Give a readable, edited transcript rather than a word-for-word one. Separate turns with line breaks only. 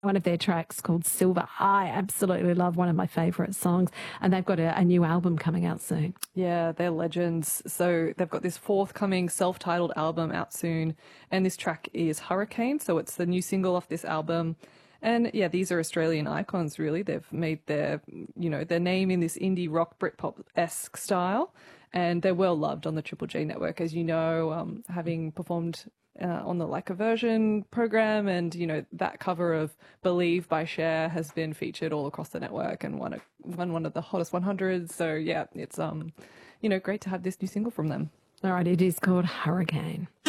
one of their tracks called Silver. I absolutely love, one of my favourite songs, and they've got a new album coming out soon.
Yeah, they're legends. So they've got this forthcoming self-titled album out soon, and this track is Hurricane, so it's the new single off this album. And yeah, these are Australian icons, really. They've made their name in this indie rock Britpop-esque style, and they're well loved on the Triple J network, as you know, having performed on the Like a Version program, and that cover of Believe by Cher has been featured all across the network and won one of the hottest 100s. So yeah, it's great to have this new single from them.
All right, it is called Hurricane.